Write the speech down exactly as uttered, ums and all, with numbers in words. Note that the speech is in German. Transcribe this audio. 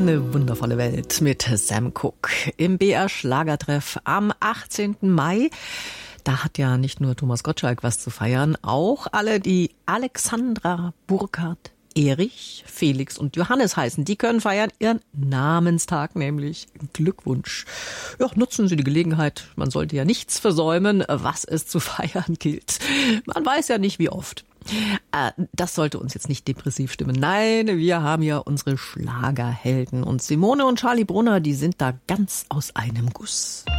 Eine wundervolle Welt mit Sam Cooke im B R Schlagertreff am achtzehnten Mai. Da hat ja nicht nur Thomas Gottschalk was zu feiern, auch alle, die Alexandra, Burkhard, Erich, Felix und Johannes heißen. Die können feiern ihren Namenstag, nämlich Glückwunsch. Ja, nutzen Sie die Gelegenheit. Man sollte ja nichts versäumen, was es zu feiern gilt. Man weiß ja nicht, wie oft. Das sollte uns jetzt nicht depressiv stimmen. Nein, wir haben ja unsere Schlagerhelden. Und Simone und Charlie Brunner, die sind da ganz aus einem Guss.